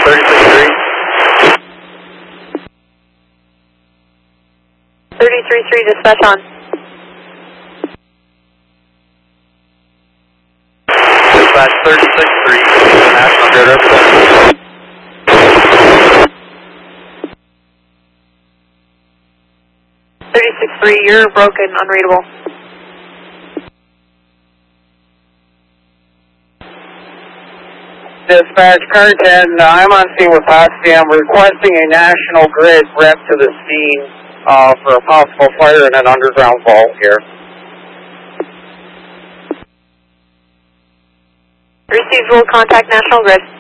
36-3. 33-3, dispatch on. Dispatch 36-3, National Grid representative. 36-3, you're broken, unreadable. Dispatch, car 10, I'm on scene with Potsy. I'm requesting a National Grid rep to the scene for a possible fire in an underground vault here. Received, will contact National Grid.